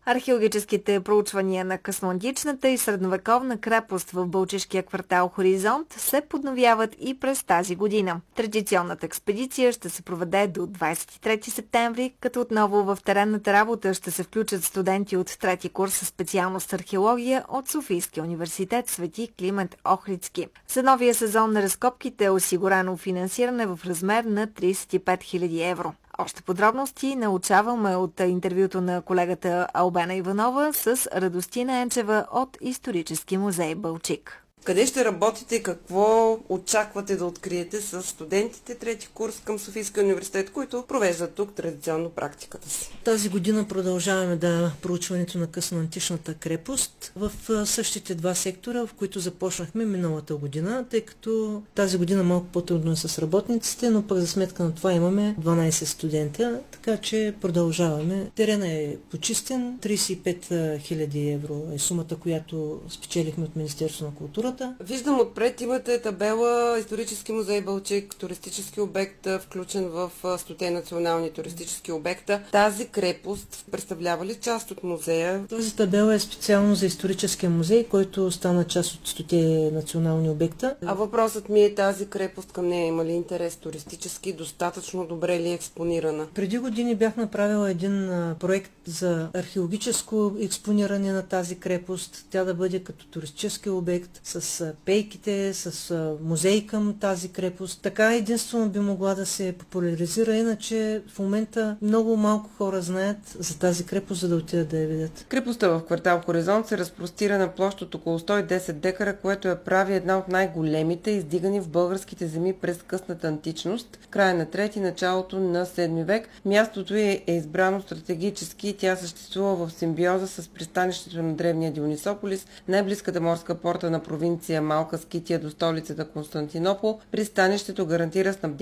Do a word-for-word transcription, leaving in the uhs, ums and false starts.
Археологическите проучвания на късноантичната и средновековна крепост в бълчишкия квартал Хоризонт се подновяват и през тази година. Традиционната експедиция ще се проведе до двадесет и трети септември, като отново в теренната работа ще се включат студенти от трети курс със специалност археология от Софийския университет Свети Климент Охридски. За новия сезон на разкопките е осигурено финансиране в размер на тридесет и пет хиляди евро. Още подробности научаваме от интервюто на колегата Албена Иванова с Радостина Енчева от Исторически музей Балчик. Къде ще работите и какво очаквате да откриете с студентите трети курс към Софийския университет, които провеждат тук традиционно практиката си? Тази година продължаваме да проучването на късноантичната крепост в същите два сектора, в които започнахме миналата година, тъй като тази година малко по-трудно е с работниците, но пък за сметка на това имаме дванадесет студента, така че продължаваме. Терена е почистен, тридесет и пет хиляди евро е сумата, която спечелихме от Министерството на културата. Виждам отпред имате табела Исторически музей Балчик, туристически обект, включен в сто национални туристически обекта. Тази крепост представлява ли част от музея? Тази табела е специално за Историческия музей, който стана част от сто национални обекта. А въпросът ми е, тази крепост към нея има ли интерес туристически, достатъчно добре ли е експонирана? Преди години бях направила един а, проект за археологическо експониране на тази крепост. Тя да бъде като туристически обект, с пейките, с музей към тази крепост. Така единствено би могла да се популяризира, иначе в момента много малко хора знаят за тази крепост, за да отидат да я видят. Крепостта в квартал Хоризонт се разпростира на площ от около сто и десет декара, което я прави една от най-големите, издигани в българските земи през късната античност, края на трети, началото на седми век. Мястото е избрано стратегически и тя съществува в симбиоза с пристанището на древния Дионисополис, най-близката морска порта на провинция Малка Скития до столицата Константинопол. Пристанището гарантира снабдяване